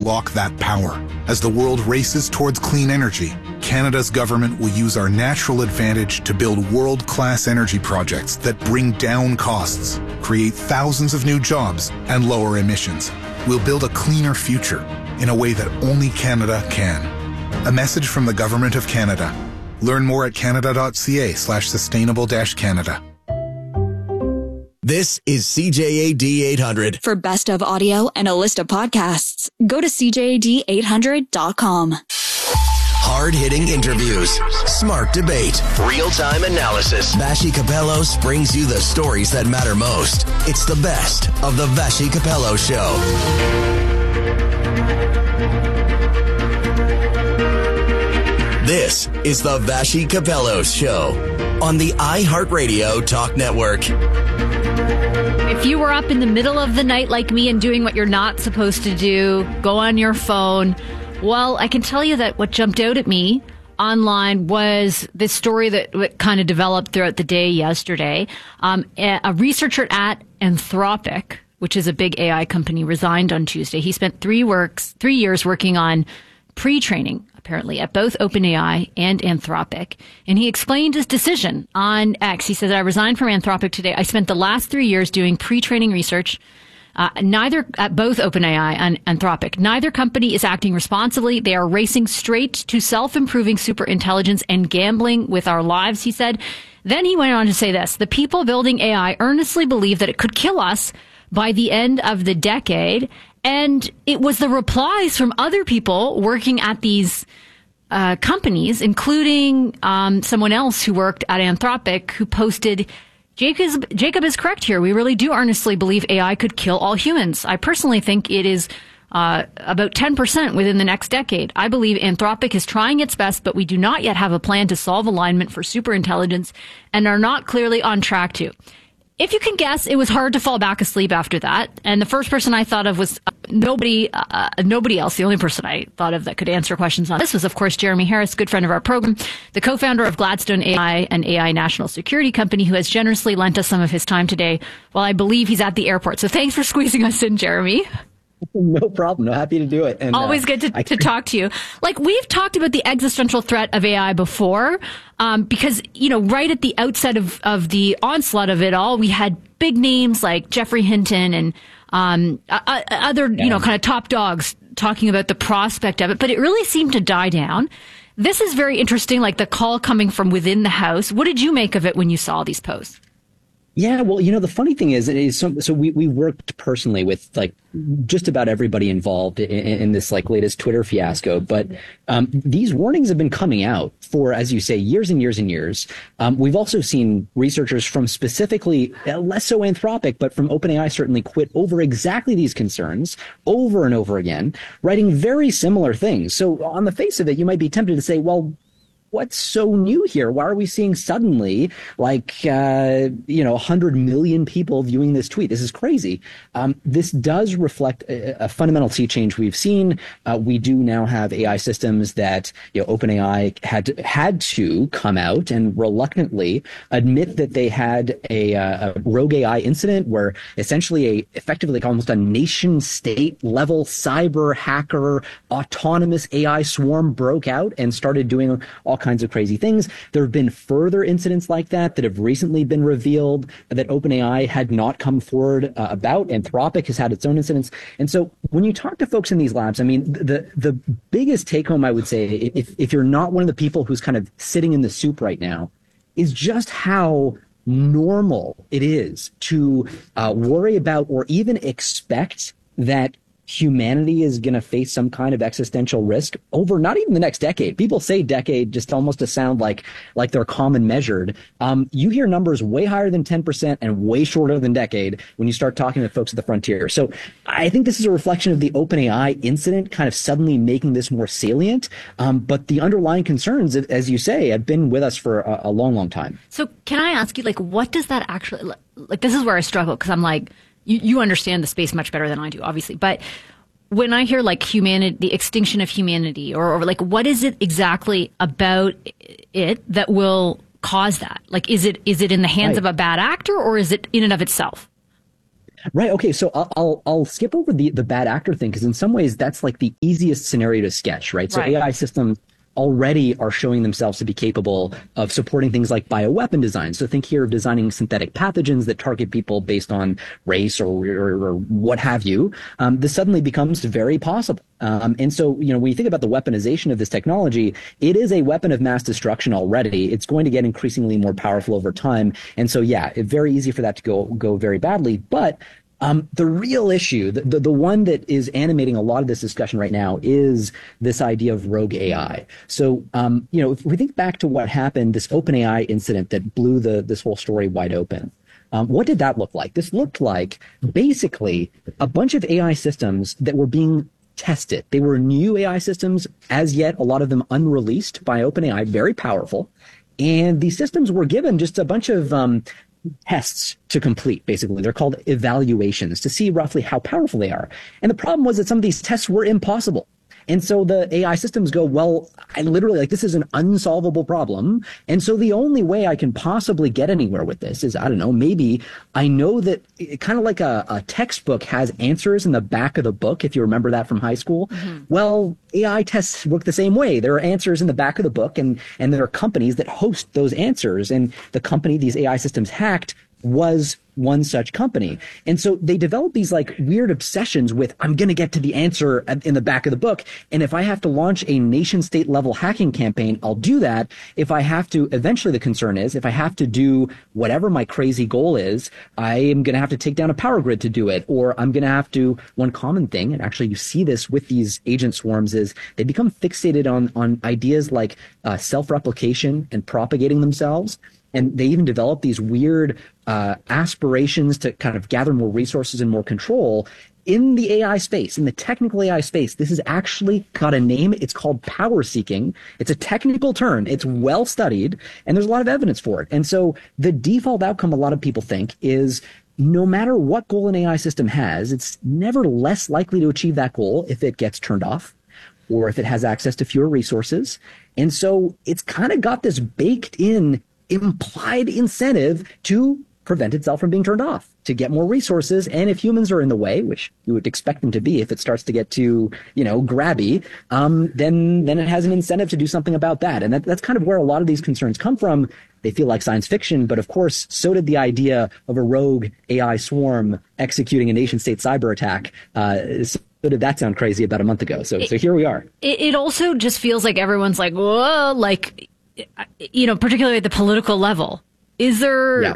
unlock that power. As the world races towards clean energy, Canada's government will use our natural advantage to build world-class energy projects that bring down costs, create thousands of new jobs, and lower emissions. We'll build a cleaner future in a way that only Canada can. A message from the Government of Canada. Learn more at canada.ca/sustainable-Canada. This is CJAD 800. For best of audio and a list of podcasts, go to CJAD800.com. Hard-hitting interviews, smart debate, real-time analysis. Vassy Kapelos brings you the stories that matter most. It's the best of the Vassy Kapelos Show. This is the Vassy Kapelos Show on the iHeartRadio Talk Network. If you were up in the middle of the night like me and doing what you're not supposed to do, go on your phone. Well, I can tell you that what jumped out at me online was this story that kind of developed throughout the day yesterday. A researcher at Anthropic, which is a big AI company, resigned on Tuesday. He spent 3 years working on pre-training, apparently, at both OpenAI and Anthropic. And he explained his decision on X. He says, I resigned from Anthropic today. I spent the last 3 years doing pre-training research, neither at both OpenAI and Anthropic. Neither company is acting responsibly. They are racing straight to self-improving superintelligence and gambling with our lives, he said. Then he went on to say this: the people building AI earnestly believe that it could kill us by the end of the decade. And it was the replies from other people working at these companies, including someone else who worked at Anthropic, who posted, Jacob is correct here. We really do earnestly believe AI could kill all humans. I personally think it is about 10% within the next decade. I believe Anthropic is trying its best, but we do not yet have a plan to solve alignment for superintelligence and are not clearly on track to. If you can guess, it was hard to fall back asleep after that. And the first person I thought of was nobody else. The only person I thought of that could answer questions on this was, of course, Jeremy Harris, good friend of our program, the co-founder of Gladstone AI, an AI national security company, who has generously lent us some of his time today while I believe he's at the airport. So thanks for squeezing us in, Jeremy. No problem. No, happy to do it. And always good to talk to you. Like, we've talked about the existential threat of AI before, because, right at the outset of the onslaught of it all, we had big names like Geoffrey Hinton and other, kind of top dogs talking about the prospect of it. But it really seemed to die down. This is very interesting, like the call coming from within the House. What did you make of it when you saw these posts? Yeah, well, the funny thing is so we worked personally with like just about everybody involved in this like latest Twitter fiasco. But these warnings have been coming out for, as you say, years and years and years. We've also seen researchers from specifically, less so Anthropic, but from OpenAI certainly, quit over exactly these concerns over and over again, writing very similar things. So on the face of it, you might be tempted to say, well, what's so new here? Why are we seeing suddenly 100 million people viewing this tweet? This is crazy. This does reflect a fundamental sea change we've seen. We do now have AI systems that OpenAI had to come out and reluctantly admit that they had a rogue AI incident where essentially effectively almost a nation state level cyber hacker autonomous AI swarm broke out and started doing all kinds of crazy things. There have been further incidents like that have recently been revealed that OpenAI had not come forward about. Anthropic has had its own incidents. And so when you talk to folks in these labs, I mean, the biggest take home, I would say, if you're not one of the people who's kind of sitting in the soup right now, is just how normal it is to worry about or even expect that humanity is going to face some kind of existential risk over not even the next decade. People say decade just almost to sound like they're common measured. You hear numbers way higher than 10% and way shorter than decade when you start talking to folks at the frontier. So I think this is a reflection of the OpenAI incident kind of suddenly making this more salient. But the underlying concerns, as you say, have been with us for a long, long time. So can I ask you, what does that actually, this is where I struggle, because I'm like, you understand the space much better than I do, obviously. But when I hear humanity, the extinction of humanity, or what is it exactly about it that will cause that? Is it in the hands of a bad actor, or is it in and of itself? Right. Okay. So I'll skip over the bad actor thing, because in some ways that's like the easiest scenario to sketch, right? So Right. AI systems already are showing themselves to be capable of supporting things like bioweapon design. So think here of designing synthetic pathogens that target people based on race or what have you. This suddenly becomes very possible. And so, when you think about the weaponization of this technology, it is a weapon of mass destruction already. It's going to get increasingly more powerful over time. And so, yeah, it's very easy for that to go very badly. But the real issue, the one that is animating a lot of this discussion right now, is this idea of rogue AI. So, if we think back to what happened, this OpenAI incident that blew this whole story wide open, what did that look like? This looked like basically a bunch of AI systems that were being tested. They were new AI systems, as yet a lot of them unreleased by OpenAI, very powerful. And these systems were given just a bunch of tests to complete, basically. They're called evaluations to see roughly how powerful they are. And the problem was that some of these tests were impossible. And so the AI systems go, well, I literally, this is an unsolvable problem. And so the only way I can possibly get anywhere with this is, I don't know, maybe I know that kind of like a textbook has answers in the back of the book, if you remember that from high school. Mm-hmm. Well, AI tests work the same way. There are answers in the back of the book, and there are companies that host those answers. And the company these AI systems hacked was one such company. And so they develop these weird obsessions with, I'm going to get to the answer in the back of the book. And if I have to launch a nation state level hacking campaign, I'll do that. If I have to, eventually the concern is, if I have to do whatever my crazy goal is, I am going to have to take down a power grid to do it. Or I'm going to have to, one common thing, and actually you see this with these agent swarms, is they become fixated on ideas like self-replication and propagating themselves. And they even develop these weird aspirations to kind of gather more resources and more control in the AI space, in the technical AI space. This has actually got a name. It's called power seeking. It's a technical term. It's well studied, and there's a lot of evidence for it. And so the default outcome, a lot of people think, is no matter what goal an AI system has, it's never less likely to achieve that goal if it gets turned off, or if it has access to fewer resources. And so it's kind of got this baked in implied incentive to prevent itself from being turned off, to get more resources. And if humans are in the way, which you would expect them to be if it starts to get too, grabby, then it has an incentive to do something about that. And that's kind of where a lot of these concerns come from. They feel like science fiction, but of course, so did the idea of a rogue AI swarm executing a nation-state cyber attack. So did that sound crazy about a month ago? So here we are. It also just feels like everyone's like, whoa, particularly at the political level. Is there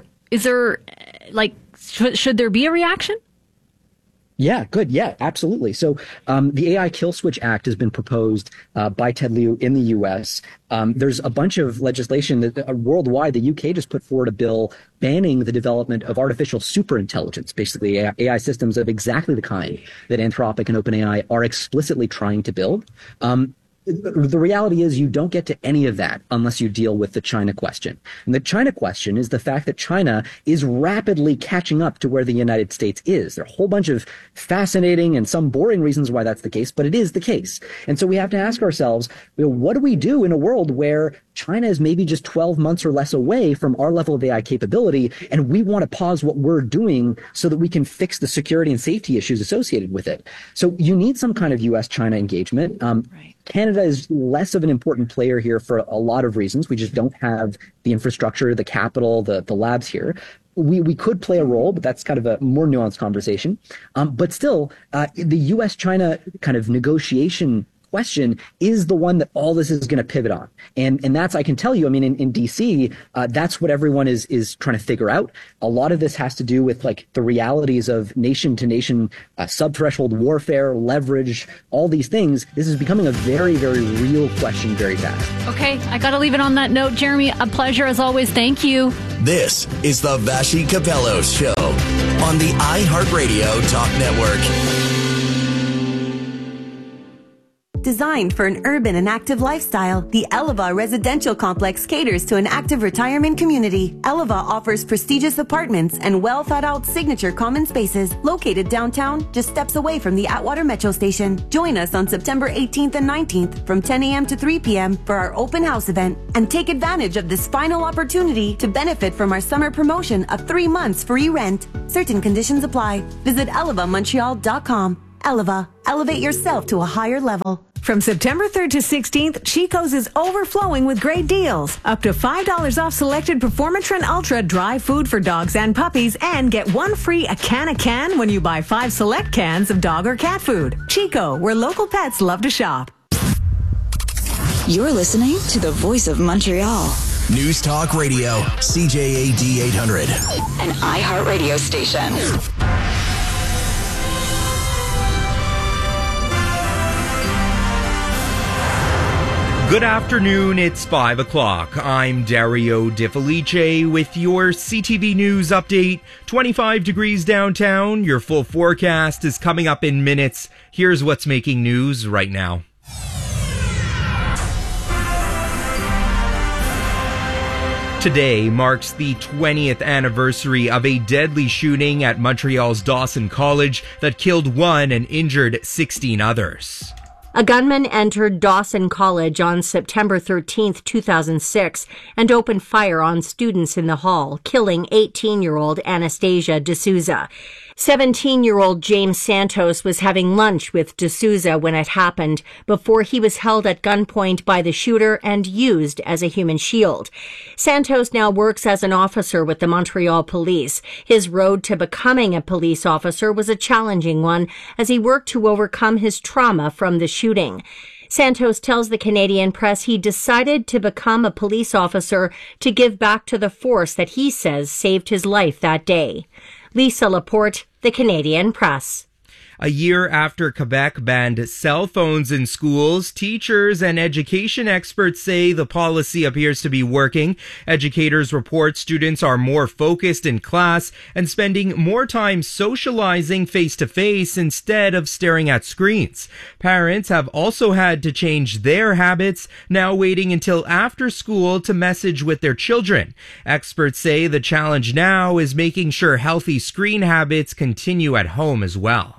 should there be a reaction? Yeah, good. Yeah, absolutely. So the AI Kill Switch Act has been proposed by Ted Lieu in the U.S. There's a bunch of legislation that worldwide. The UK just put forward a bill banning the development of artificial superintelligence, basically AI systems of exactly the kind that Anthropic and OpenAI are explicitly trying to build. The reality is you don't get to any of that unless you deal with the China question. And the China question is the fact that China is rapidly catching up to where the United States is. There are a whole bunch of fascinating and some boring reasons why that's the case, but it is the case. And so we have to ask ourselves, what do we do in a world where China is maybe just 12 months or less away from our level of AI capability, and we want to pause what we're doing so that we can fix the security and safety issues associated with it? So you need some kind of U.S.-China engagement. Right. Canada is less of an important player here for a lot of reasons. We just don't have the infrastructure, the capital, the labs here. We could play a role, but that's kind of a more nuanced conversation. But still, the U.S.-China kind of negotiation question is the one that all this is going to pivot on. And that's, I can tell you, in DC, that's what everyone is trying to figure out. A lot of this has to do with the realities of nation to nation subthreshold warfare, leverage, all these things. This is becoming a very, very real question very fast. Okay, I got to leave it on that note. Jeremy, a pleasure as always. Thank you. This is the Vassy Kapelos Show on the iHeartRadio Talk Network. Designed for an urban and active lifestyle, the Eleva Residential Complex caters to an active retirement community. Eleva offers prestigious apartments and well-thought-out signature common spaces located downtown, just steps away from the Atwater Metro Station. Join us on September 18th and 19th from 10 a.m. to 3 p.m. for our open house event, and take advantage of this final opportunity to benefit from our summer promotion of 3 months free rent. Certain conditions apply. Visit elevamontreal.com. Eleva, elevate yourself to a higher level. From September 3rd to 16th, Chico's is overflowing with great deals. Up to $5 off selected Performatrin Ultra dry food for dogs and puppies, and get one free a can when you buy 5 select cans of dog or cat food. Chico, where local pets love to shop. You're listening to the Voice of Montreal. News Talk Radio, CJAD 800. An iHeartRadio station. Good afternoon, it's 5 o'clock. I'm Dario Di Felice with your CTV News update. 25 degrees downtown. Your full forecast is coming up in minutes. Here's what's making news right now. Today marks the 20th anniversary of a deadly shooting at Montreal's Dawson College that killed 1 and injured 16 others. A gunman entered Dawson College on September 13, 2006, and opened fire on students in the hall, killing 18-year-old Anastasia D'Souza. 17-year-old James Santos was having lunch with D'Souza when it happened, before he was held at gunpoint by the shooter and used as a human shield. Santos now works as an officer with the Montreal Police. His road to becoming a police officer was a challenging one, as he worked to overcome his trauma from the shooting. Santos tells the Canadian Press he decided to become a police officer to give back to the force that he says saved his life that day. Lisa Laporte, the Canadian Press. A year after Quebec banned cell phones in schools, teachers and education experts say the policy appears to be working. Educators report students are more focused in class and spending more time socializing face-to-face instead of staring at screens. Parents have also had to change their habits, now waiting until after school to message with their children. Experts say the challenge now is making sure healthy screen habits continue at home as well.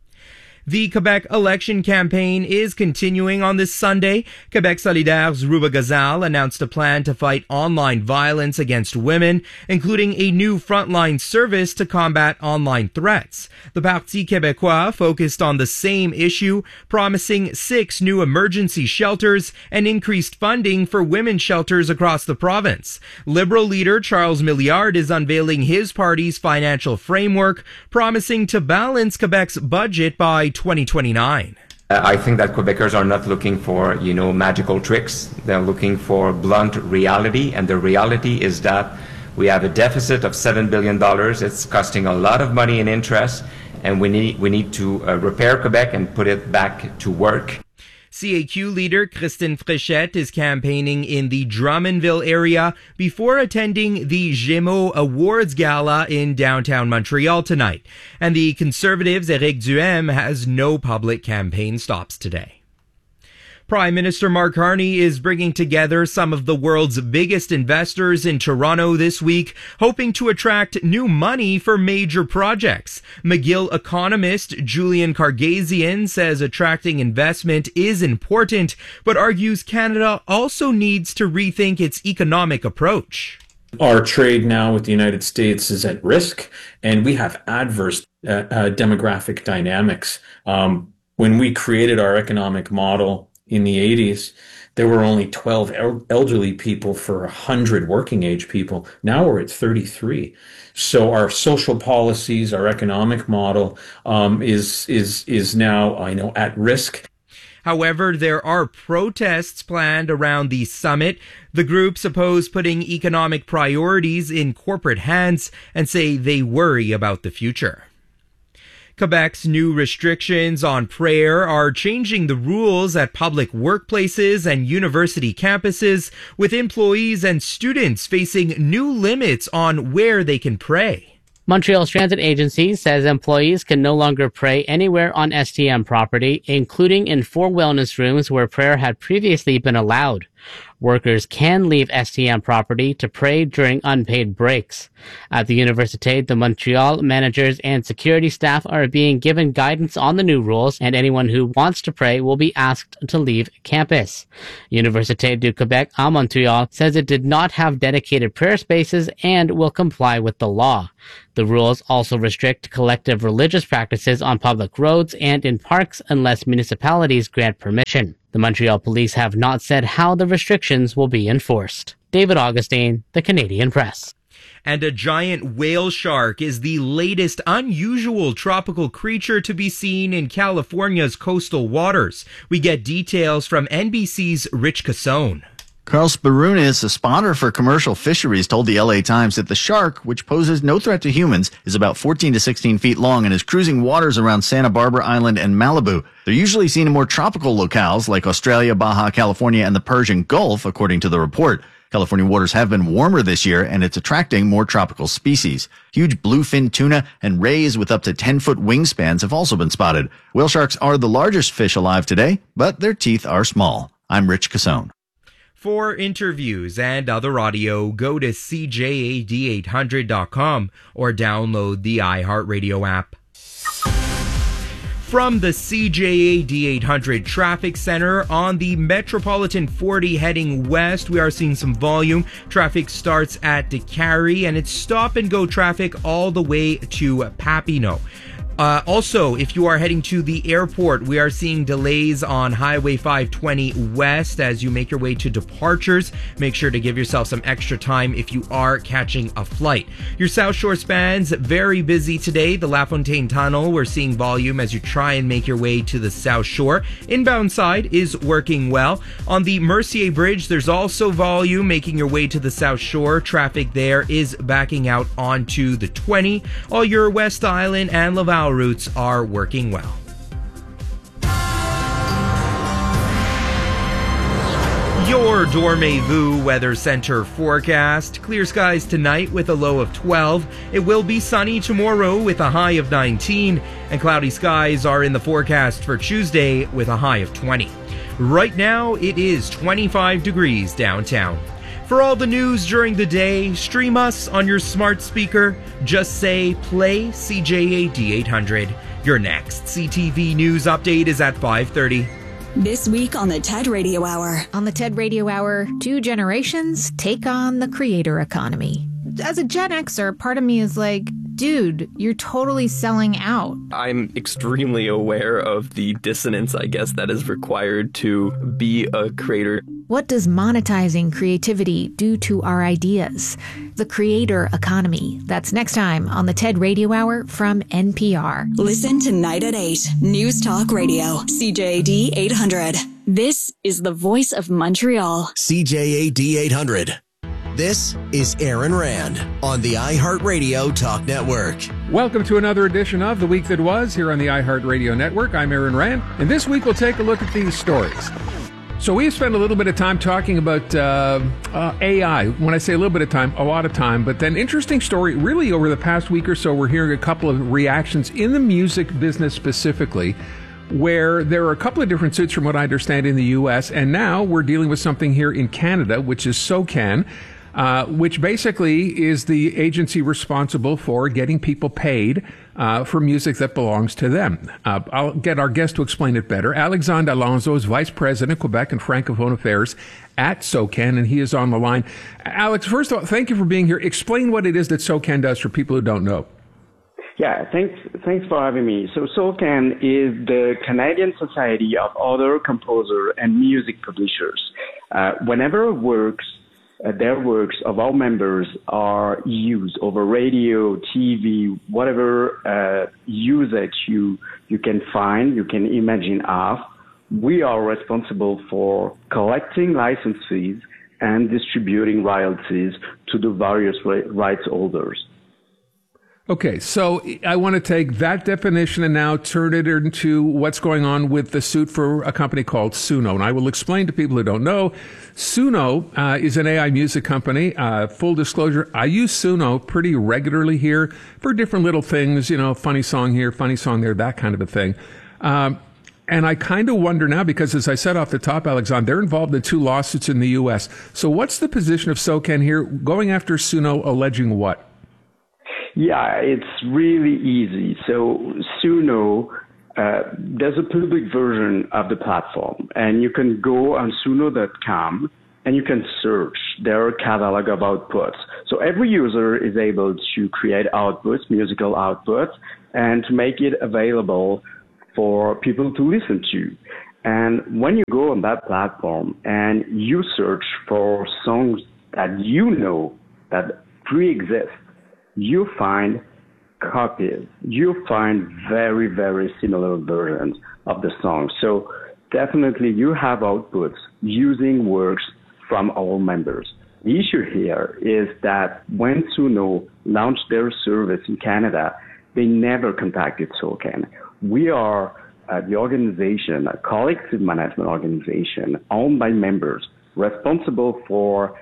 The Quebec election campaign is continuing on this Sunday. Quebec Solidaire's Ruba Gazal announced a plan to fight online violence against women, including a new frontline service to combat online threats. The Parti Québécois focused on the same issue, promising 6 new emergency shelters and increased funding for women's shelters across the province. Liberal leader Charles Milliard is unveiling his party's financial framework, promising to balance Quebec's budget by 2029. I think that Quebecers are not looking for, magical tricks. They're looking for blunt reality, and the reality is that we have a deficit of $7 billion. It's costing a lot of money in interest, and we need to repair Quebec and put it back to work. CAQ leader Christine Fréchette is campaigning in the Drummondville area before attending the Gémeaux Awards Gala in downtown Montreal tonight. And the Conservatives' Éric Duhaime has no public campaign stops today. Prime Minister Mark Carney is bringing together some of the world's biggest investors in Toronto this week, hoping to attract new money for major projects. McGill economist Julian Cargazian says attracting investment is important, but argues Canada also needs to rethink its economic approach. Our trade now with the United States is at risk, and we have adverse demographic dynamics. When we created our economic model in the 80s, there were only 12 elderly people for 100 working age people. Now we're at 33. So our social policies, our economic model is now, at risk. However, there are protests planned around the summit. The groups oppose putting economic priorities in corporate hands and say they worry about the future. Quebec's new restrictions on prayer are changing the rules at public workplaces and university campuses, with employees and students facing new limits on where they can pray. Montreal's transit agency says employees can no longer pray anywhere on STM property, including in 4 wellness rooms where prayer had previously been allowed. Workers can leave STM property to pray during unpaid breaks. At the Université de Montréal, managers and security staff are being given guidance on the new rules, and anyone who wants to pray will be asked to leave campus. Université du Québec à Montréal says it did not have dedicated prayer spaces and will comply with the law. The rules also restrict collective religious practices on public roads and in parks unless municipalities grant permission. The Montreal police have not said how the restrictions will be enforced. David Augustine, The Canadian Press. And a giant whale shark is the latest unusual tropical creature to be seen in California's coastal waters. We get details from NBC's Rich Cassone. Carl Spirounis, a spotter for commercial fisheries, told the LA Times that the shark, which poses no threat to humans, is about 14 to 16 feet long and is cruising waters around Santa Barbara Island and Malibu. They're usually seen in more tropical locales like Australia, Baja California, and the Persian Gulf, according to the report. California waters have been warmer this year, and it's attracting more tropical species. Huge bluefin tuna and rays with up to 10-foot wingspans have also been spotted. Whale sharks are the largest fish alive today, but their teeth are small. I'm Rich Cassone. For interviews and other audio, go to CJAD800.com or download the iHeartRadio app. From the CJAD 800 Traffic Center on the Metropolitan 40 heading west, we are seeing some volume. Traffic starts at DeCarry and it's stop and go traffic all the way to Papineau. Also, if you are heading to the airport, we are seeing delays on Highway 520 West as you make your way to departures. Make sure to give yourself some extra time if you are catching a flight. Your South Shore spans very busy today. The LaFontaine Tunnel, we're seeing volume as you try and make your way to the South Shore. Inbound side is working well. On the Mercier Bridge, there's also volume making your way to the South Shore. Traffic there is backing out onto the 20. All your West Island and Laval routes are working well. Your Dormez-vous Weather Center forecast. Clear skies tonight with a low of 12. It will be sunny tomorrow with a high of 19. And cloudy skies are in the forecast for Tuesday with a high of 20. Right now, it is 25 degrees downtown. For all the news during the day, stream us on your smart speaker. Just say, play CJAD 800. Your next CTV News update is at 5:30. This week on the TED Radio Hour. On the TED Radio Hour, 2 generations take on the creator economy. As a Gen Xer, part of me is like, dude, you're totally selling out. I'm extremely aware of the dissonance, I guess, that is required to be a creator. What does monetizing creativity do to our ideas? The creator economy. That's next time on the TED Radio Hour from NPR. Listen tonight at 8. News Talk Radio. CJAD 800. This is the voice of Montreal. CJAD 800. This is Aaron Rand on the iHeartRadio Talk Network. Welcome to another edition of The Week That Was here on the iHeartRadio Network. I'm Aaron Rand, and this week we'll take a look at these stories. So we've spent a little bit of time talking about AI. When I say a little bit of time, a lot of time. But then interesting story, really over the past week or so, we're hearing a couple of reactions in the music business specifically, where there are a couple of different suits from what I understand in the U.S. And now we're dealing with something here in Canada, which is SOCAN, which basically is the agency responsible for getting people paid for music that belongs to them. I'll get our guest to explain it better. Alexandre Alonso is Vice President, Quebec and Francophone Affairs at SOCAN, and he is on the line. Alex, first of all, thank you for being here. Explain what it is that SOCAN does for people who don't know. Yeah, thanks for having me. So SOCAN is the Canadian Society of Other Composer and Music Publishers. Whenever their works of our members are used over radio, TV, whatever usage you can find, you can imagine of, we are responsible for collecting license fees and distributing royalties to the various rights holders. Okay, so I want to take that definition and now turn it into what's going on with the suit for a company called Suno. And I will explain to people who don't know. Suno is an AI music company. Full disclosure, I use Suno pretty regularly here for different little things, funny song here, funny song there, that kind of a thing. And I kind of wonder now, because as I said off the top, Alexandre, they're involved in 2 lawsuits in the U.S. So what's the position of SOCAN here, going after Suno, alleging what? Yeah, it's really easy. So Suno, there's a public version of the platform, and you can go on suno.com and you can search their catalog of outputs. So every user is able to create outputs, musical outputs, and to make it available for people to listen to. And when you go on that platform and you search for songs that that pre-exist, you find copies. You find very, very similar versions of the song. So definitely you have outputs using works from our members. The issue here is that when Suno launched their service in Canada, they never contacted SOCAN. We are the organization, a collective management organization owned by members, responsible for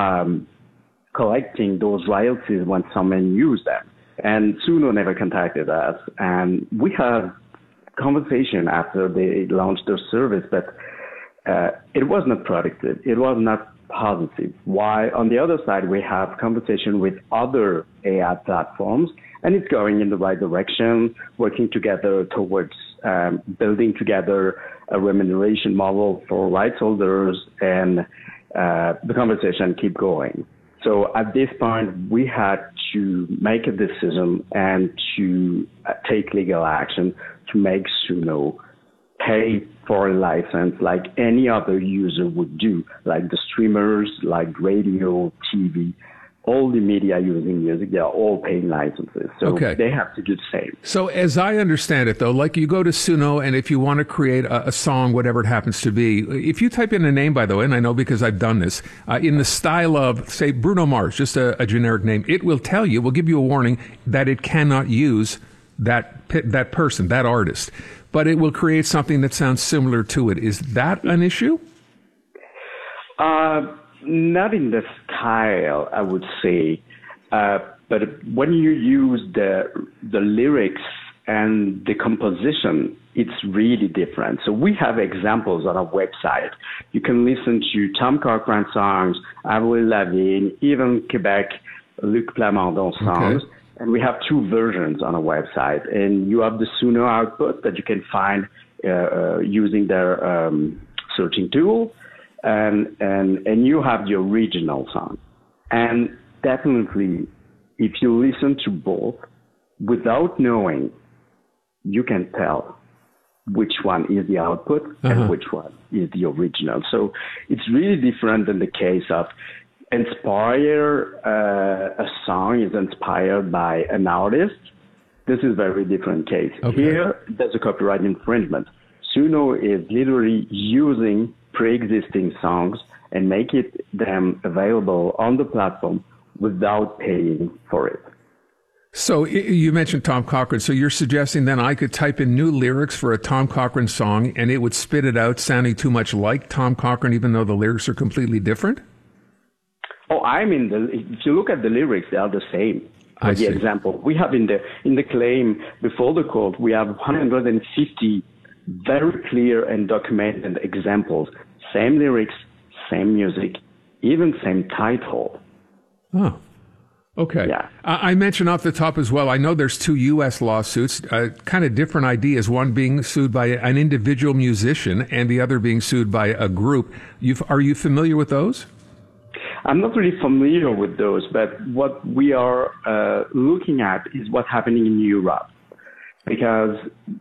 collecting those royalties when someone used them. And Suno never contacted us. And we had conversation after they launched their service, but it was not productive. It was not positive. Why? On the other side, we have conversation with other AI platforms, and it's going in the right direction, working together towards building together a remuneration model for rights holders, and the conversation keep going. So at this point, we had to make a decision and to take legal action to make Suno pay for a license like any other user would do, like the streamers, like radio, TV, all the media using music, they're all paying licenses. So they have to do the same. So as I understand it, though, like you go to Suno, and if you want to create a song, whatever it happens to be, if you type in a name, by the way, and I know because I've done this, in the style of, say, Bruno Mars, just a generic name, it will tell you, will give you a warning that it cannot use that person, that artist. But it will create something that sounds similar to it. Is that an issue? Not in the style, I would say. But when you use the lyrics and the composition, it's really different. So we have examples on our website. You can listen to Tom Cochrane songs, Avril Lavigne, even Quebec, Luc Plamondon songs. Okay. And we have 2 versions on our website. And you have the Suno output that you can find using their searching tool. And you have the original song. And definitely, if you listen to both, without knowing, you can tell which one is the output and which one is the original. So it's really different than the case of a song is inspired by an artist. This is a very different case. Okay. Here, there's a copyright infringement. Suno is literally using pre-existing songs and make them available on the platform without paying for it. So you mentioned Tom Cochrane. So you're suggesting then I could type in new lyrics for a Tom Cochrane song and it would spit it out sounding too much like Tom Cochrane, even though the lyrics are completely different? Oh, if you look at the lyrics, they are the same. For the example, we have in the claim before the court, we have 150 very clear and documented examples. Same lyrics, same music, even same title. Oh, okay. Yeah. I mentioned off the top as well, I know there's 2 U.S. lawsuits, kind of different ideas, one being sued by an individual musician and the other being sued by a group. Are you familiar with those? I'm not really familiar with those, but what we are looking at is what's happening in Europe. Because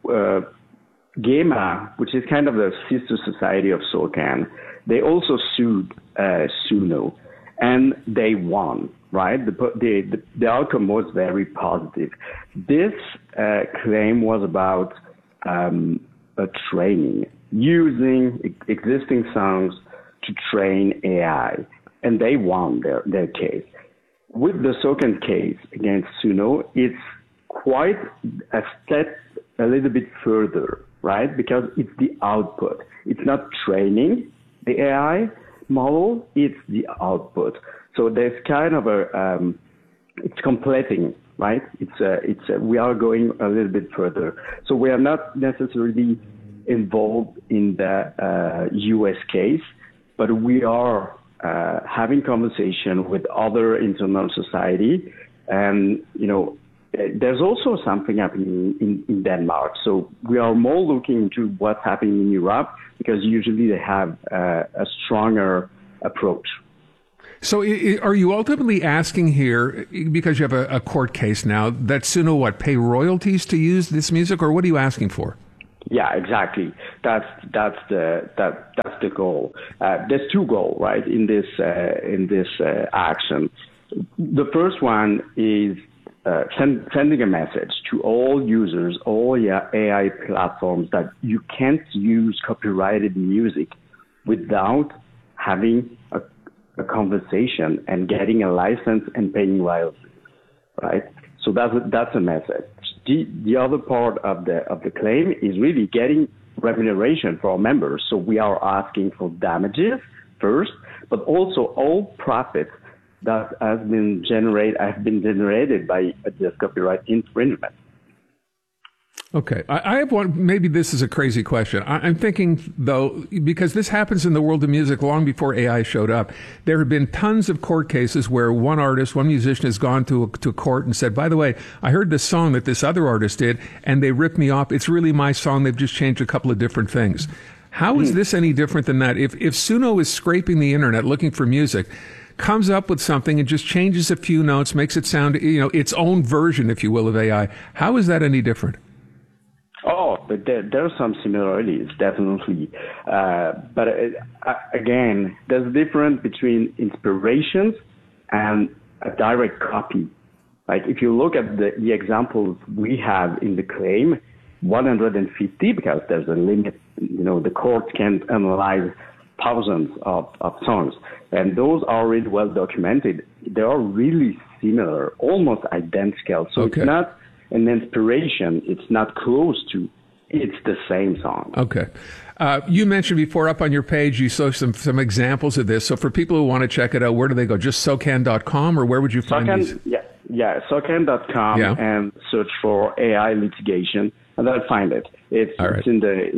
GEMA, which is kind of the sister society of SOCAN, they also sued Suno, and they won, right? The outcome was very positive. This claim was about a training, using existing songs to train AI, and they won their case. With the SOCAN case against Suno, it's quite a step a little bit further, right? Because it's the output. It's not training the AI model, it's the output. So there's kind of it's completing, right? We are going a little bit further. So we are not necessarily involved in the US case, but we are having conversation with other international society. And, there's also something happening in Denmark. So we are more looking into what's happening in Europe because usually they have a stronger approach. So are you ultimately asking here, because you have a court case now, that Suno pay royalties to use this music, or what are you asking for? Yeah, exactly. That's the goal. There's two goals, right, in this action. The first one is sending a message to all users, all AI platforms, that you can't use copyrighted music without having a conversation and getting a license and paying royalties, right? So that's a message. The other part of the claim is really getting remuneration for our members. So we are asking for damages first, but also all profits that have been generated by this copyright infringement. Okay. I have one, maybe this is a crazy question. I'm thinking, though, because this happens in the world of music long before AI showed up, there have been tons of court cases where one musician has gone to court and said, by the way, I heard this song that this other artist did, and they ripped me off. It's really my song. They've just changed a couple of different things. How is this any different than that? If Suno is scraping the internet looking for music, comes up with something and just changes a few notes, makes it sound, its own version, if you will, of AI, how is that any different? Oh, but there are some similarities, definitely. But again, there's a difference between inspirations and a direct copy. Like if you look at the examples we have in the claim, 150, because there's a limit, the court can't analyze thousands of songs. And those are really well documented. They are really similar, almost identical. So It's not an inspiration. It's not close to. It's the same song. Okay. You mentioned before up on your page, you saw some examples of this. So for people who want to check it out, where do they go? Just SOCAN.com, or where would you find these? Yeah, SOCAN.com and search for AI litigation, and they'll find it. It's in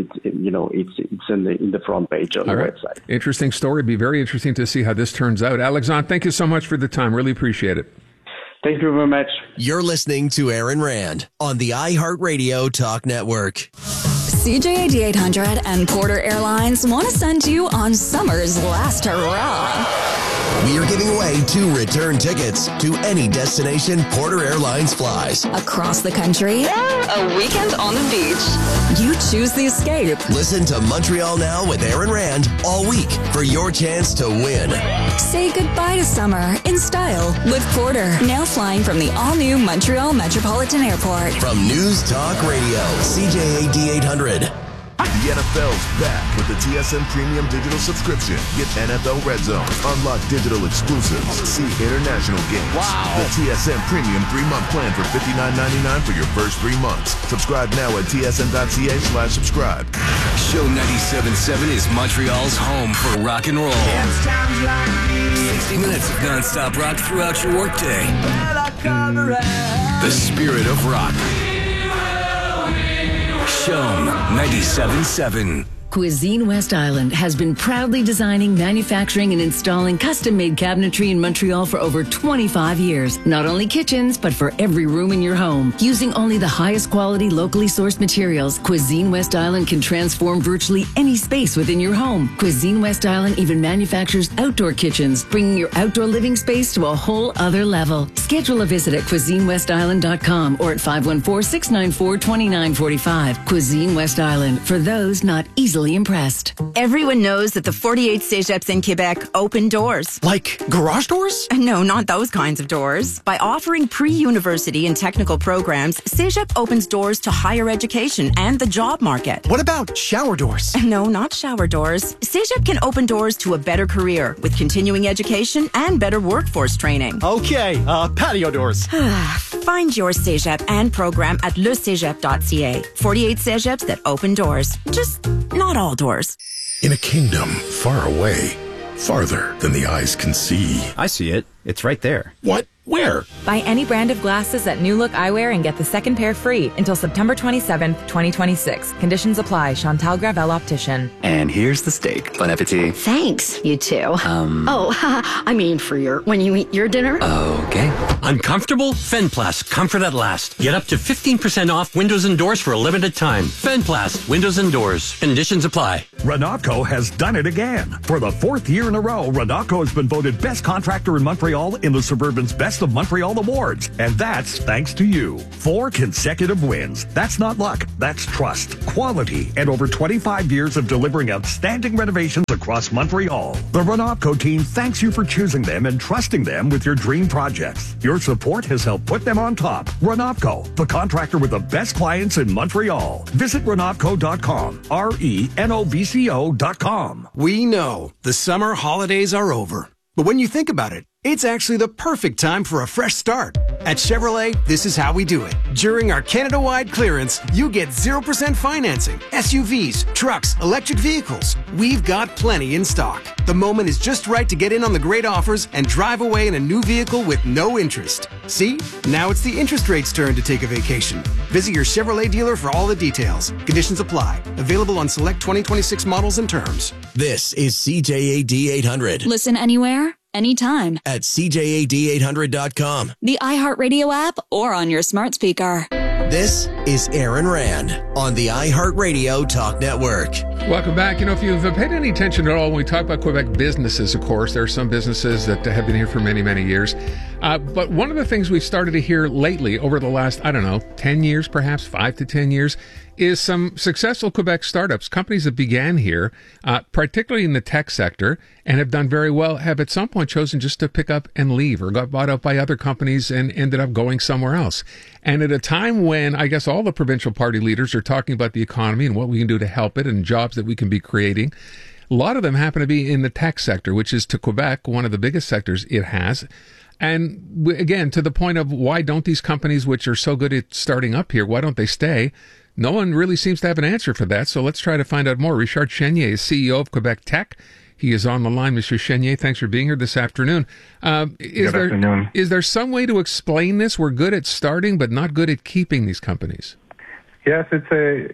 the front page on the website. Interesting story. It'd be very interesting to see how this turns out. Alexandre, thank you so much for the time. Really appreciate it. Thank you very much. You're listening to Aaron Rand on the iHeartRadio Talk Network. CJAD 800 and Porter Airlines want to send you on summer's last hurrah. We are giving away 2 return tickets to any destination Porter Airlines flies. Across the country, a weekend on the beach. You choose the escape. Listen to Montreal Now with Aaron Rand all week for your chance to win. Say goodbye to summer in style with Porter. Now flying from the all-new Montreal Metropolitan Airport. From News Talk Radio, CJAD 800. The NFL's back with the TSN Premium Digital Subscription. Get NFL Red Zone, unlock digital exclusives, see international games. Wow. The TSN Premium 3-month plan for $59.99 for your first 3 months. Subscribe now at tsn.ca/subscribe. Show 97.7 is Montreal's home for rock and roll. 60 minutes of non-stop rock throughout your workday. The spirit of rock. Show 97.7. Cuisine West Island has been proudly designing, manufacturing, and installing custom-made cabinetry in Montreal for over 25 years. Not only kitchens, but for every room in your home. Using only the highest quality, locally sourced materials, Cuisine West Island can transform virtually any space within your home. Cuisine West Island even manufactures outdoor kitchens, bringing your outdoor living space to a whole other level. Schedule a visit at CuisineWestIsland.com or at 514-694-2945. Cuisine West Island, for those not easily impressed. Everyone knows that the 48 Cégeps in Quebec open doors. Like garage doors? No, not those kinds of doors. By offering pre-university and technical programs, Cégep opens doors to higher education and the job market. What about shower doors? No, not shower doors. Cégep can open doors to a better career with continuing education and better workforce training. Okay, patio doors. Find your cégep and program at lecégep.ca. 48 cégeps that open doors. Just not all doors. In a kingdom far away, farther than the eyes can see. I see it. It's right there. What? Where? Buy any brand of glasses at New Look Eyewear and get the second pair free until September 27th, 2026. Conditions apply. Chantal Gravel Optician. And here's the steak. Bon appetit. Thanks, you two. I mean for when you eat your dinner. Okay. Uncomfortable? Fenplast. Comfort at last. Get up to 15% off windows and doors for a limited time. Fenplast. Windows and doors. Conditions apply. Renatco has done it again. For the 4th year in a row, Renatco has been voted best contractor in Montreal in the Suburban's Best of Montreal Awards. And that's thanks to you. 4 consecutive wins. That's not luck. That's trust, quality, and over 25 years of delivering outstanding renovations across Montreal. The Renatco team thanks you for choosing them and trusting them with your dream projects. Your support has helped put them on top. Renatco, the contractor with the best clients in Montreal. Visit Renatco.com. RENOVCO.com. We know the summer holidays are over. But when you think about it, it's actually the perfect time for a fresh start. At Chevrolet, this is how we do it. During our Canada-wide clearance, you get 0% financing, SUVs, trucks, electric vehicles. We've got plenty in stock. The moment is just right to get in on the great offers and drive away in a new vehicle with no interest. See? Now it's the interest rate's turn to take a vacation. Visit your Chevrolet dealer for all the details. Conditions apply. Available on select 2026 models and terms. This is CJAD 800. Listen anywhere, anytime. At CJAD800.com. The iHeartRadio app or on your smart speaker. This is Aaron Rand on the iHeartRadio Talk Network. Welcome back. You know, if you've paid any attention at all, when we talk about Quebec businesses, of course, there are some businesses that have been here for many, many years. But one of the things we've started to hear lately over the last, 10 years, perhaps 5 to 10 years, is some successful Quebec startups, companies that began here, particularly in the tech sector, and have done very well, have at some point chosen just to pick up and leave or got bought out by other companies and ended up going somewhere else. And at a time when I guess all the provincial party leaders are talking about the economy and what we can do to help it and jobs that we can be creating, a lot of them happen to be in the tech sector, which is to Quebec one of the biggest sectors it has. And again, to the point of why don't these companies, which are so good at starting up here, why don't they stay? No one really seems to have an answer for that, so let's try to find out more. Richard Chenier is CEO of Quebec Tech. He is on the line. Mr. Chenier, thanks for being here this afternoon. Good afternoon. Is there some way to explain this? We're good at starting, but not good at keeping these companies. Yes, it's a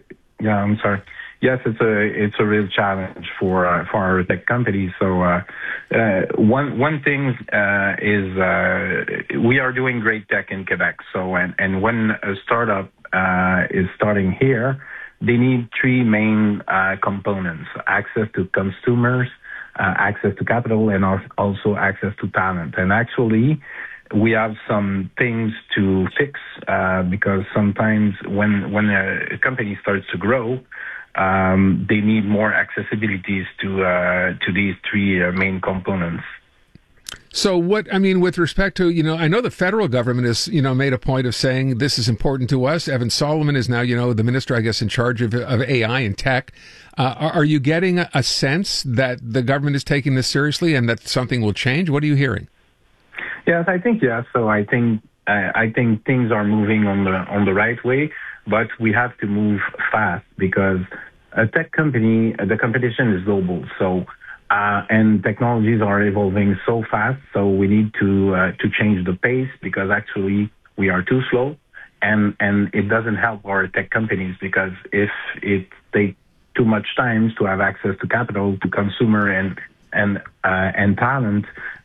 real challenge for our tech companies. So one thing is we are doing great tech in Quebec. So and when a startup is starting here, they need 3 main components: access to consumers, access to capital, and also access to talent. And actually, we have some things to fix because sometimes when a company starts to grow, they need more accessibilities to these 3 main components. So with respect to, I know the federal government has, made a point of saying this is important to us. Evan Solomon is now, the minister, I guess, in charge of AI and tech. Are you getting a sense that the government is taking this seriously and that something will change? What are you hearing? Yes, I think yes. So I think things are moving on the right way, but we have to move fast because a tech company, the competition is global. So and technologies are evolving so fast. So we need to change the pace because actually we are too slow, and it doesn't help our tech companies because if it takes too much time to have access to capital, to consumer and talent.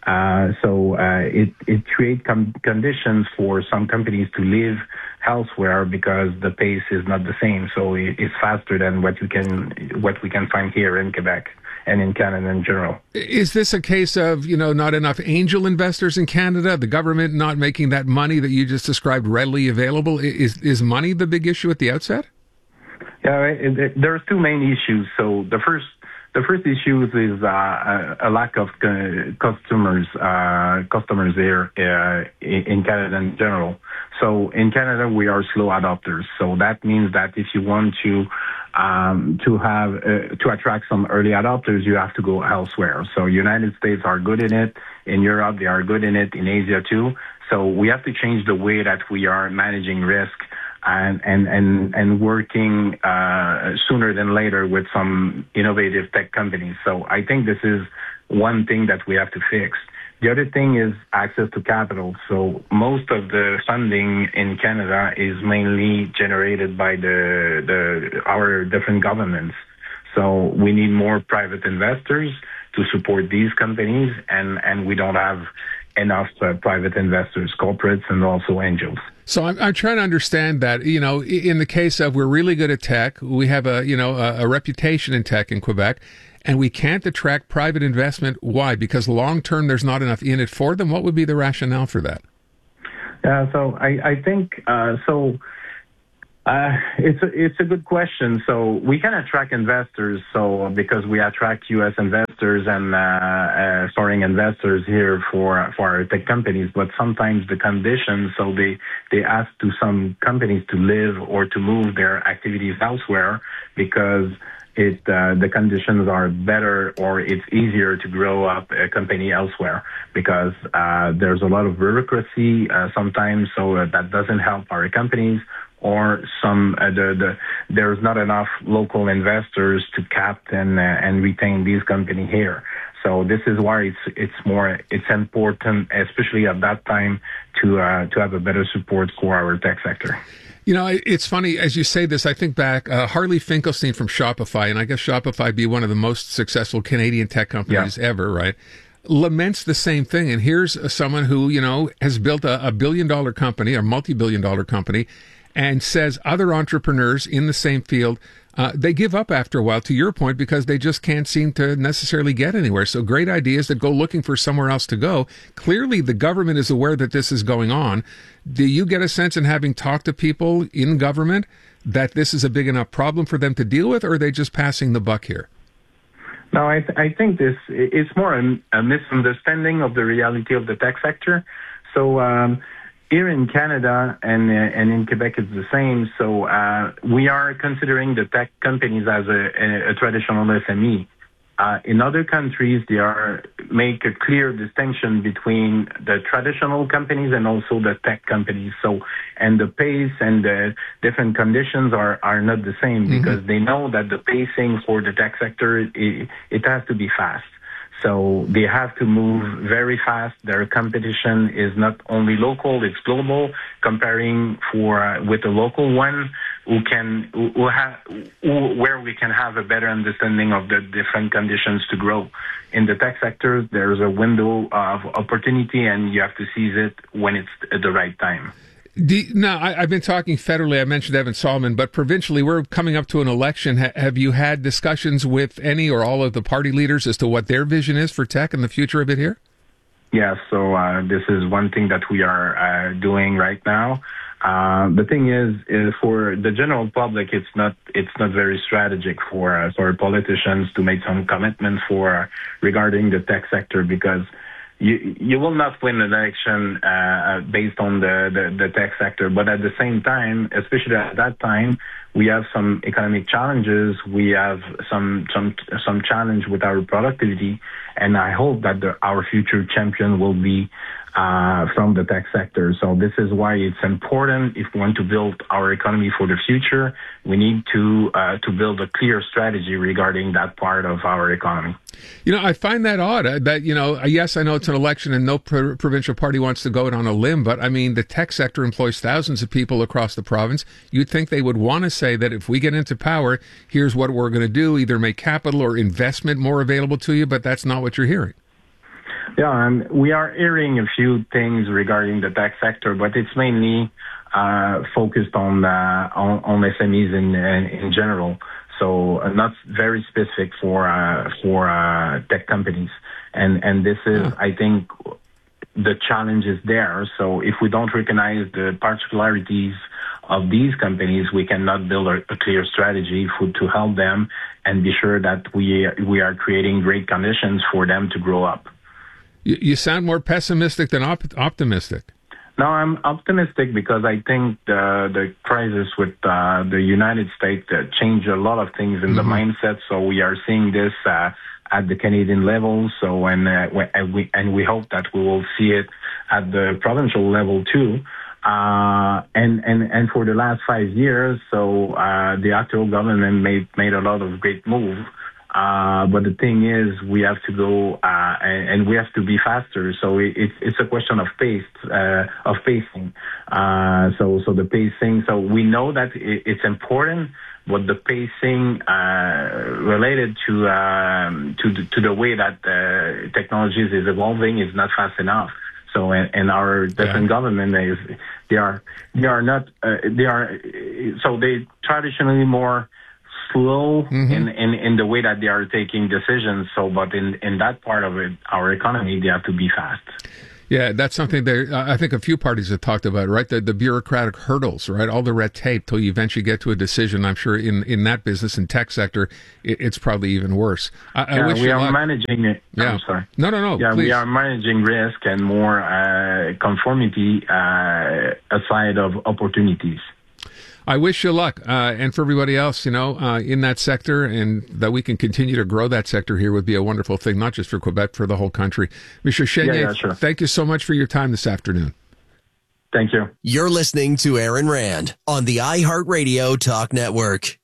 It creates conditions for some companies to live elsewhere because the pace is not the same. So it's faster than what we can find here in Quebec and in Canada in general. Is this a case of, not enough angel investors in Canada, the government not making that money that you just described readily available? Is money the big issue at the outset? Yeah, there's 2 main issues. So the first issue is a lack of customers there in Canada in general. So in Canada, we are slow adopters. So that means that if you want to to attract some early adopters, you have to go elsewhere. So United States are good in it. In Europe, they are good in it. In Asia too. So we have to change the way that we are managing risk and working sooner than later with some innovative tech companies. So I think this is one thing that we have to fix. The other thing is access to capital. So most of the funding in Canada is mainly generated by our different governments. So we need more private investors to support these companies, and we don't have enough private investors, corporates, and also angels. So I'm trying to understand that, in the case of we're really good at tech, we have a reputation in tech in Quebec, and we can't attract private investment. Why? Because long term there's not enough in it for them. What would be the rationale for that? So I think it's a good question. So we can attract investors, because we attract U.S. investors and foreign investors here for our tech companies. But sometimes the conditions, so they ask to some companies to live or to move their activities elsewhere because the conditions are better, or it's easier to grow up a company elsewhere because there's a lot of bureaucracy sometimes, so that doesn't help our companies. Or there's not enough local investors to captain and retain these companies here. So this is why it's important, especially at that time, to have a better support for our tech sector. It's funny, as you say this, I think back, Harley Finkelstein from Shopify, and I guess Shopify be one of the most successful Canadian tech companies ever, right? Laments the same thing. And here's someone who, has built a billion-dollar company, a multi-billion-dollar company, and says other entrepreneurs in the same field, they give up after a while, to your point, because they just can't seem to necessarily get anywhere. So great ideas that go looking for somewhere else to go. Clearly, the government is aware that this is going on. Do you get a sense in having talked to people in government that this is a big enough problem for them to deal with, or are they just passing the buck here? No, I think it's more a misunderstanding of the reality of the tech sector. So here in Canada and in Quebec, it's the same. So we are considering the tech companies as a traditional SME. In other countries, they make a clear distinction between the traditional companies and also the tech companies. So, and the pace and the different conditions are not the same because they know that the pacing for the tech sector, it has to be fast. So they have to move very fast. Their competition is not only local, it's global. Comparing with a local one where we can have a better understanding of the different conditions to grow. In the tech sector, there's a window of opportunity and you have to seize it when it's at the right time. Now, I've been talking federally. I mentioned Evan Solomon, but provincially, we're coming up to an election. Have you had discussions with any or all of the party leaders as to what their vision is for tech and the future of it here? Yeah, so this is one thing that we are doing right now. The thing is for the general public, it's not very strategic for politicians to make some commitments regarding the tech sector because you will not win an election based on the tech sector, but at the same time, especially at that time, we have some economic challenges. We have some challenge with our productivity, and I hope that our future champion will be from the tech sector. So this is why it's important. If we want to build our economy for the future, we need to build a clear strategy regarding that part of our economy. I find that odd that, yes, I know it's an election and no provincial party wants to go out on a limb, but I mean, the tech sector employs thousands of people across the province. You'd think they would want to say that if we get into power, here's what we're going to do, either make capital or investment more available to you, but that's not what you're hearing. Yeah, and we are hearing a few things regarding the tech sector, but it's mainly focused on SMEs in general. So not very specific for tech companies, and this is, I think, the challenge is there. So if we don't recognize the particularities of these companies, we cannot build a clear strategy to help them and be sure that we are creating great conditions for them to grow up. You sound more pessimistic than optimistic. No, I'm optimistic because I think the crisis with the United States changed a lot of things in the mindset. So we are seeing this at the Canadian level. So we hope that we will see it at the provincial level too. And for the last 5 years, so the actual government made a lot of great moves. But the thing is, we have to go and we have to be faster. So it's a question of pacing. So the pacing. So we know that it's important, but the pacing related to the way that technologies is evolving is not fast enough. So and our different government they are traditionally more slow in the way that they are taking decisions. So, but in that part of it, our economy, they have to be fast. Yeah, that's something I think a few parties have talked about, right? The bureaucratic hurdles, right? All the red tape till you eventually get to a decision. I'm sure in that business and tech sector, it's probably even worse. We are managing it. Yeah. I'm sorry. No. Yeah, please. we are managing risk and more conformity aside of opportunities. I wish you luck, and for everybody else, in that sector, and that we can continue to grow that sector here would be a wonderful thing, not just for Quebec, for the whole country. Mr. Chenier, sure. Thank you so much for your time this afternoon. Thank you. You're listening to Aaron Rand on the iHeartRadio Talk Network.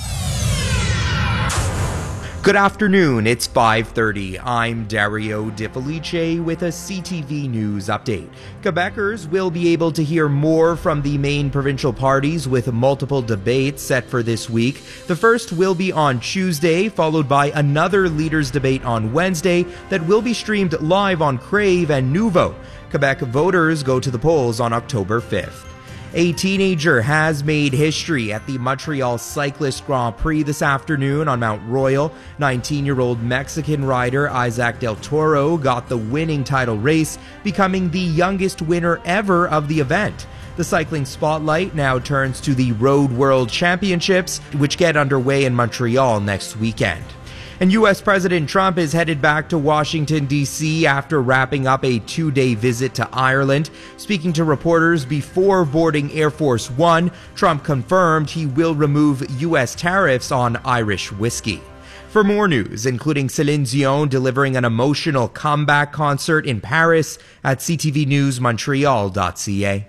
Good afternoon, it's 5:30. I'm Dario Di Felice with a CTV News update. Quebecers will be able to hear more from the main provincial parties with multiple debates set for this week. The first will be on Tuesday, followed by another leaders debate on Wednesday that will be streamed live on Crave and Nouveau. Quebec voters go to the polls on October 5th. A teenager has made history at the Montreal Cyclist Grand Prix this afternoon on Mount Royal. 19-year-old Mexican rider Isaac Del Toro got the winning title race, becoming the youngest winner ever of the event. The cycling spotlight now turns to the Road World Championships, which get underway in Montreal next weekend. And U.S. President Trump is headed back to Washington, D.C. after wrapping up a 2-day visit to Ireland. Speaking to reporters before boarding Air Force One, Trump confirmed he will remove U.S. tariffs on Irish whiskey. For more news, including Celine Dion delivering an emotional comeback concert in Paris at ctvnewsmontreal.ca.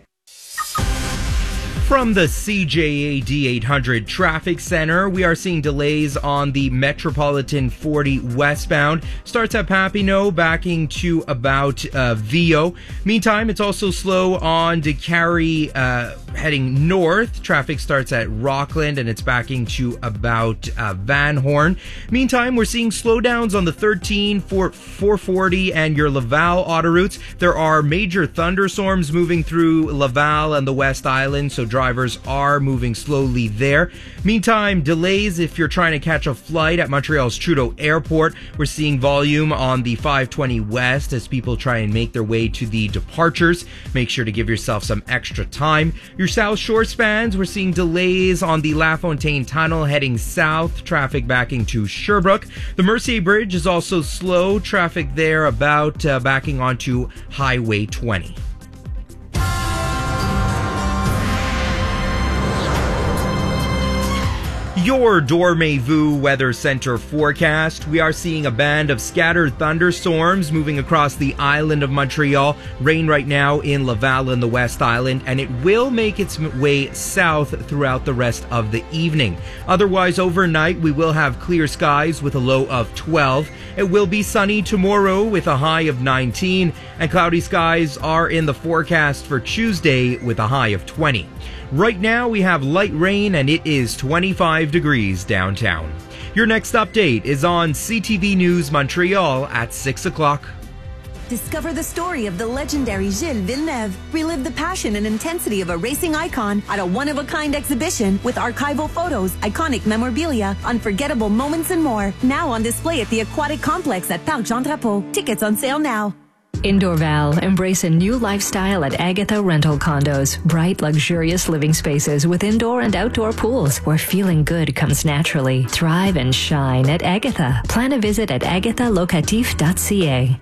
From the CJAD 800 Traffic Center, we are seeing delays on the Metropolitan 40 westbound. Starts at Papineau, backing to about Viau. Meantime, it's also slow on DeCarry heading north. Traffic starts at Rockland and it's backing to about Van Horn. Meantime, we're seeing slowdowns on the 13, 440 and your Laval auto routes. There are major thunderstorms moving through Laval and the West Island, so drivers are moving slowly there. Meantime, delays if you're trying to catch a flight at Montreal's Trudeau Airport. We're seeing volume on the 520 West as people try and make their way to the departures. Make sure to give yourself some extra time. Your South Shore spans, we're seeing delays on the LaFontaine Tunnel heading south, traffic backing to Sherbrooke. The Mercier Bridge is also slow, traffic there about backing onto Highway 20. Your Dormez-vous Weather Center forecast. We are seeing a band of scattered thunderstorms moving across the island of Montreal. Rain right now in Laval and the West Island, and it will make its way south throughout the rest of the evening. Otherwise, overnight, we will have clear skies with a low of 12. It will be sunny tomorrow with a high of 19, and cloudy skies are in the forecast for Tuesday with a high of 20. Right now, we have light rain and it is 25 degrees downtown. Your next update is on CTV News Montreal at 6 o'clock. Discover the story of the legendary Gilles Villeneuve. Relive the passion and intensity of a racing icon at a one-of-a-kind exhibition with archival photos, iconic memorabilia, unforgettable moments, and more. Now on display at the Aquatic Complex at Parc Jean Drapeau. Tickets on sale now. In Dorval, embrace a new lifestyle at Agatha Rental Condos. Bright, luxurious living spaces with indoor and outdoor pools where feeling good comes naturally. Thrive and shine at Agatha. Plan a visit at agathalocatif.ca.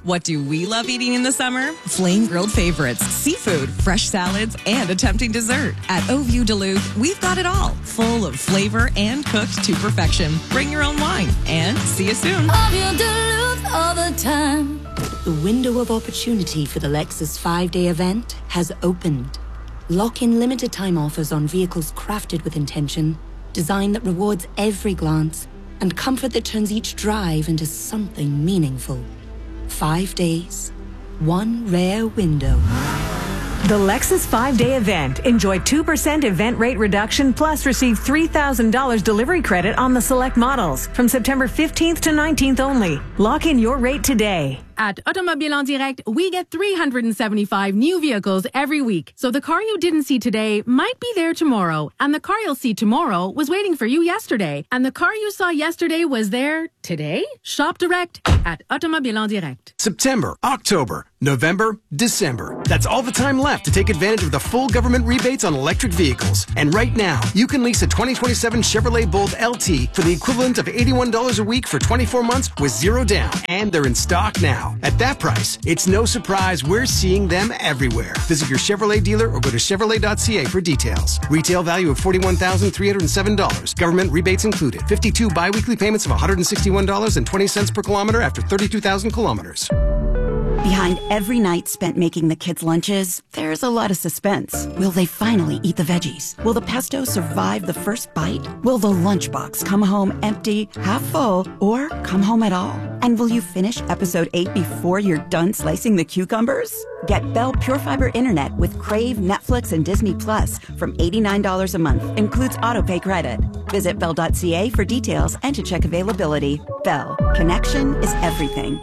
What do we love eating in the summer? Flame grilled favorites, seafood, fresh salads, and a tempting dessert. At Oview Duluth, we've got it all, full of flavor and cooked to perfection. Bring your own wine, and see you soon. Oview Duluth all the time. The window of opportunity for the Lexus 5-day event has opened. Lock in limited time offers on vehicles crafted with intention, design that rewards every glance, and comfort that turns each drive into something meaningful. 5 days, one rare window. The Lexus 5-day event. Enjoy 2% event rate reduction plus receive $3,000 delivery credit on the select models from September 15th to 19th only. Lock in your rate today. At Automobile en Direct, we get 375 new vehicles every week. So the car you didn't see today might be there tomorrow. And the car you'll see tomorrow was waiting for you yesterday. And the car you saw yesterday was there today? Shop direct at Automobile en Direct. September, October, November, December. That's all the time left to take advantage of the full government rebates on electric vehicles. And right now, you can lease a 2027 Chevrolet Bolt LT for the equivalent of $81 a week for 24 months with zero down. And they're in stock now. At that price, it's no surprise we're seeing them everywhere. Visit your Chevrolet dealer or go to Chevrolet.ca for details. Retail value of $41,307. Government rebates included. 52 biweekly payments of $161.20 per kilometer after 32,000 kilometers. Behind every night spent making the kids' lunches, there's a lot of suspense. Will they finally eat the veggies? Will the pesto survive the first bite? Will the lunchbox come home empty, half full, or come home at all? And will you finish episode 8 before you're done slicing the cucumbers? Get Bell Pure Fiber Internet with Crave, Netflix, and Disney Plus from $89 a month. Includes autopay credit. Visit Bell.ca for details and to check availability. Bell. Connection is everything.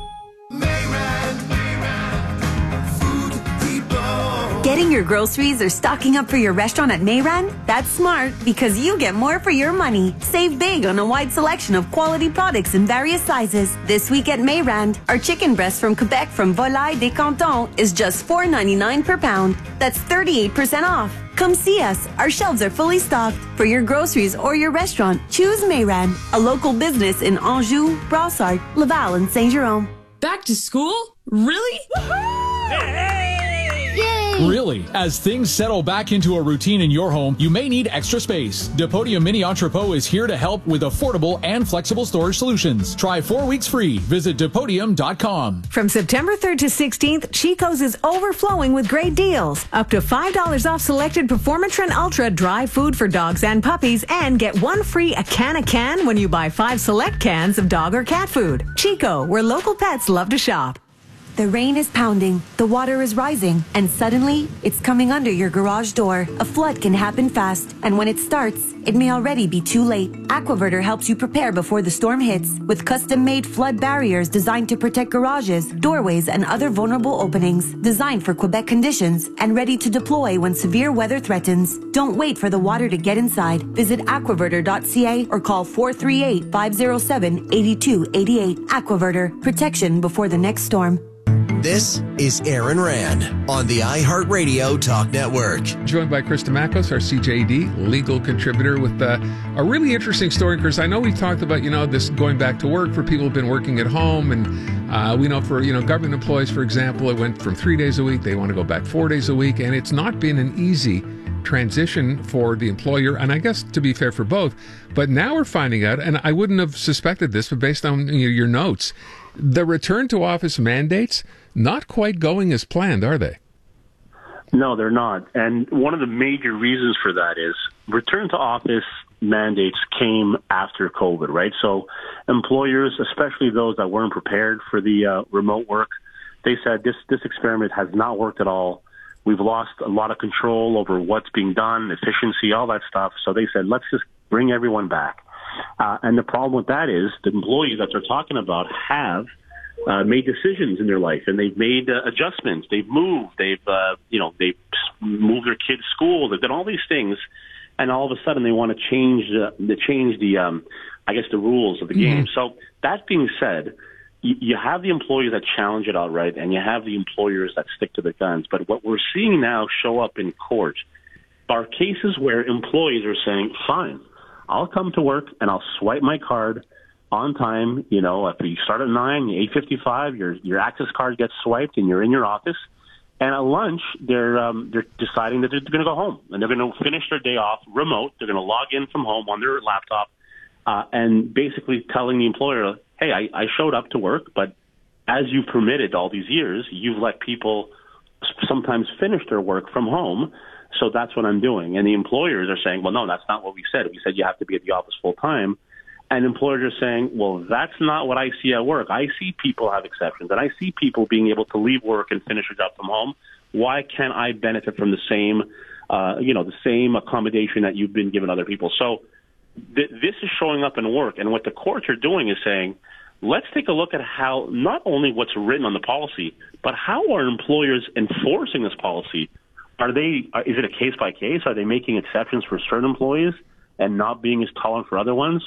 Getting your groceries or stocking up for your restaurant at Mayran? That's smart because you get more for your money. Save big on a wide selection of quality products in various sizes. This week at Mayran, our chicken breast from Quebec from Volaille des Cantons is just $4.99 per pound. That's 38% off. Come see us. Our shelves are fully stocked. For your groceries or your restaurant, choose Mayran, a local business in Anjou, Brossard, Laval, and Saint-Jérôme. Back to school? Really? Really, as things settle back into a routine in your home, you may need extra space. Depodium Mini Entrepot is here to help with affordable and flexible storage solutions. Try 4 weeks free. Visit Depodium.com. From September 3rd to 16th, Chico's is overflowing with great deals. Up to $5 off selected Performatrin Ultra dry food for dogs and puppies, and get one free a can when you buy 5 select cans of dog or cat food. Chico, where local pets love to shop. The rain is pounding, the water is rising, and suddenly, it's coming under your garage door. A flood can happen fast, and when it starts, it may already be too late. Aquaverter helps you prepare before the storm hits, with custom-made flood barriers designed to protect garages, doorways, and other vulnerable openings, designed for Quebec conditions, and ready to deploy when severe weather threatens. Don't wait for the water to get inside. Visit aquaverter.ca or call 438-507-8288. Aquaverter, protection before the next storm. This is Aaron Rand on the iHeartRadio Talk Network. Joined by Chris Demacos, our CJD legal contributor, with a really interesting story. Chris, I know we've talked about, this going back to work for people who've been working at home. And we know for, government employees, for example, it went from 3 days a week. They want to go back 4 days a week. And it's not been an easy transition for the employer, and I guess to be fair for both. But now we're finding out, and I wouldn't have suspected this, but based on your notes, the return to office mandates not quite going as planned, are they? No, they're not. And one of the major reasons for that is return to office mandates came after COVID, right? So employers, especially those that weren't prepared for the remote work, they said this experiment has not worked at all. We've lost a lot of control over what's being done, efficiency, all that stuff. So they said, let's just bring everyone back. And the problem with that is the employees that they're talking about have made decisions in their life, and they've made adjustments. They've moved. They've moved their kids' school. They've done all these things, and all of a sudden they want to change the rules of the game. So that being said, you have the employees that challenge it outright, and you have the employers that stick to their guns. But what we're seeing now show up in court are cases where employees are saying, fine, I'll come to work and I'll swipe my card. on time. You know, if you start at 9, 8:55, your access card gets swiped and you're in your office. And at lunch, they're deciding that they're going to go home and they're going to finish their day off remote. They're going to log in from home on their laptop and basically telling the employer, hey, I showed up to work, but as you permitted all these years, you've let people sometimes finish their work from home. So that's what I'm doing. And the employers are saying, well, no, that's not what we said. We said you have to be at the office full time. And employers are saying, well, that's not what I see at work. I see people have exceptions, and I see people being able to leave work and finish a job from home. Why can't I benefit from the same, the same accommodation that you've been given other people? So this is showing up in work. And what the courts are doing is saying, let's take a look at how not only what's written on the policy, but how are employers enforcing this policy? Is it a case by case? Are they making exceptions for certain employees and not being as tolerant for other ones?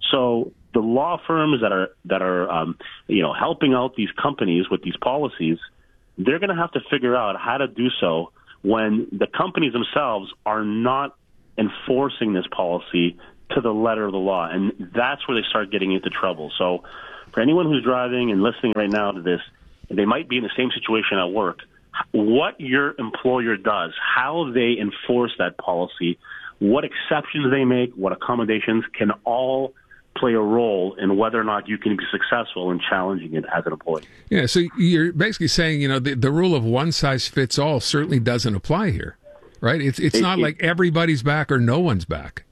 So the law firms that are helping out these companies with these policies, they're going to have to figure out how to do so when the companies themselves are not enforcing this policy to the letter of the law. And that's where they start getting into trouble. So for anyone who's driving and listening right now to this, they might be in the same situation at work. What your employer does, how they enforce that policy, what exceptions they make, what accommodations can all play a role in whether or not you can be successful in challenging it as an employee. Yeah, so you're basically saying, the rule of one size fits all certainly doesn't apply here, right? It's not like everybody's back or no one's back.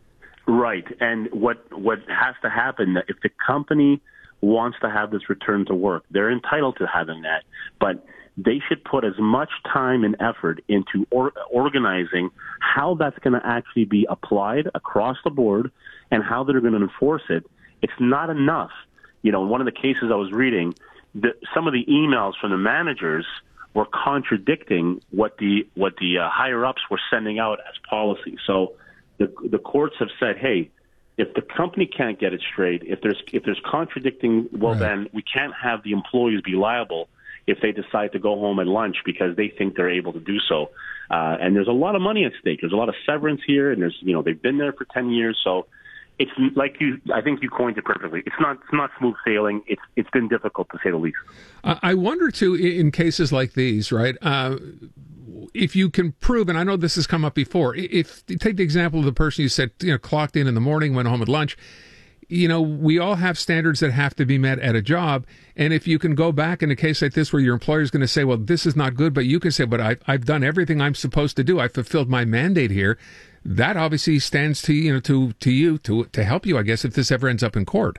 Right, and what has to happen, if the company wants to have this return to work, they're entitled to having that, but they should put as much time and effort into organizing how that's going to actually be applied across the board and how they're going to enforce it. It's not enough. In one of the cases I was reading, some of the emails from the managers were contradicting what the higher ups were sending out as policy. So the courts have said, hey, if the company can't get it straight, if there's contradicting, well, right, then we can't have the employees be liable if they decide to go home at lunch because they think they're able to do so. And there's a lot of money at stake. There's a lot of severance here, and they've been there for 10 years. So it's like I think you coined it perfectly. It's not smooth sailing. It's been difficult to say the least. I wonder too, in cases like these, right? If you can prove, and I know this has come up before, if you take the example of the person you said, clocked in the morning, went home at lunch, we all have standards that have to be met at a job. And if you can go back in a case like this where your employer is going to say, well, this is not good, but you can say, but I've done everything I'm supposed to do. I fulfilled my mandate here. That obviously stands to you to help you, I guess, if this ever ends up in court.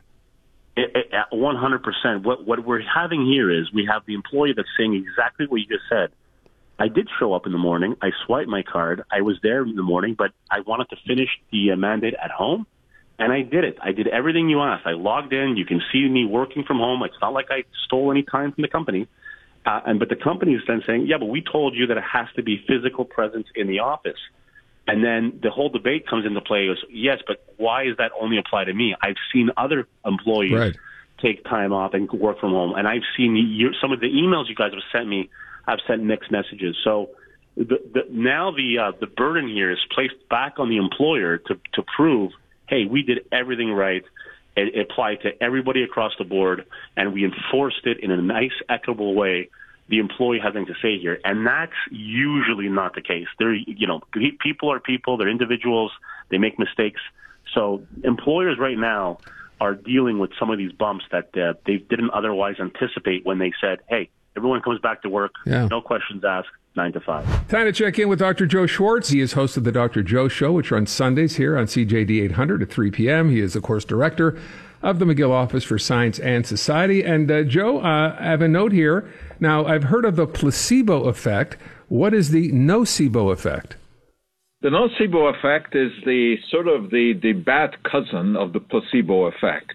100%. What we're having here is we have the employee that's saying exactly what you just said. I did show up in the morning. I swiped my card. I was there in the morning, but I wanted to finish the mandate at home. And I did it. I did everything you asked. I logged in. You can see me working from home. It's not like I stole any time from the company. But the company is then saying, yeah, but we told you that it has to be physical presence in the office. And then the whole debate comes into play. Is yes, but why does that only apply to me? I've seen other employees take time off and work from home. And I've seen some of the emails you guys have sent me. I've sent mixed messages. So now the burden here is placed back on the employer to prove, hey, we did everything right. It applied to everybody across the board, and we enforced it in a nice, equitable way. The employee has nothing to say here, and that's usually not the case. People are people; they're individuals. They make mistakes. So employers right now are dealing with some of these bumps that they didn't otherwise anticipate when they said, "Hey, everyone comes back to work, no questions asked." 9 to 5. Time to check in with Dr. Joe Schwartz. He is host of the Dr. Joe Show, which runs Sundays here on CJD 800 at 3 p.m. He is, of course, director of the McGill Office for Science and Society. And Joe, I have a note here. Now, I've heard of the placebo effect. What is the nocebo effect? The nocebo effect is the sort of the bad cousin of the placebo effect.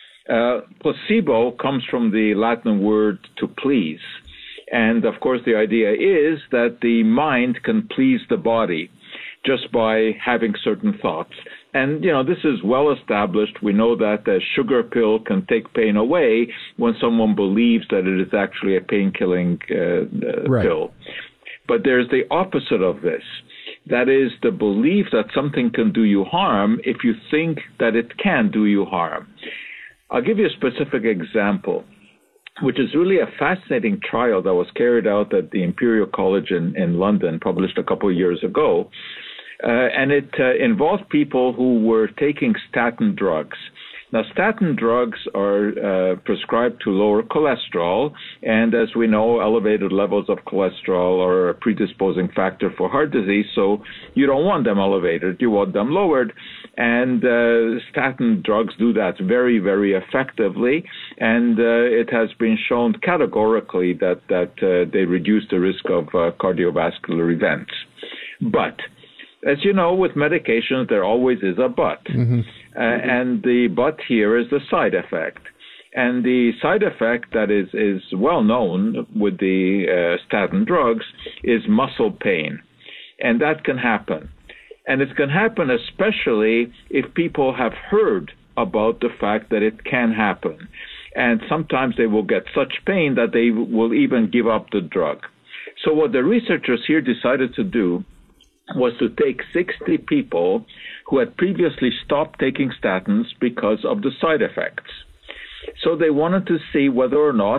Placebo comes from the Latin word to please. And, of course, the idea is that the mind can please the body just by having certain thoughts. And, this is well established. We know that a sugar pill can take pain away when someone believes that it is actually a pain-killing pill. But there's the opposite of this. That is the belief that something can do you harm if you think that it can do you harm. I'll give you a specific example, which is really a fascinating trial that was carried out at the Imperial College in London, published a couple of years ago. And it involved people who were taking statin drugs. Now, statin drugs are prescribed to lower cholesterol, and as we know, elevated levels of cholesterol are a predisposing factor for heart disease, so you don't want them elevated, you want them lowered, and statin drugs do that very, very effectively, and it has been shown categorically that they reduce the risk of cardiovascular events. But as you know, with medications, there always is a but. Mm-hmm. And the but here is the side effect. And the side effect that is well known with the statin drugs is muscle pain. And that can happen. And it can happen especially if people have heard about the fact that it can happen. And sometimes they will get such pain that they will even give up the drug. So what the researchers here decided to do was to take 60 people who had previously stopped taking statins because of the side effects. So they wanted to see whether or not